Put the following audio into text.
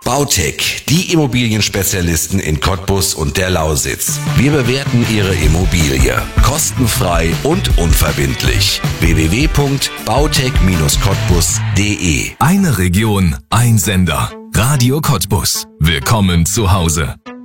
Bautec, die Immobilienspezialisten in Cottbus und der Lausitz. Wir bewerten Ihre Immobilie kostenfrei und unverbindlich. www.bautec-cottbus.de. Eine Region, ein Sender. Radio Cottbus. Willkommen zu Hause.